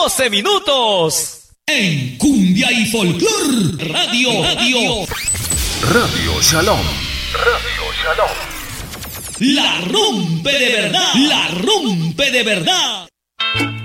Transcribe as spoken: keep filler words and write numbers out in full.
doce minutos. En Cumbia y Folclor Radio, Radio. Radio Shalom. Radio Shalom. La rompe de verdad. La rompe de verdad.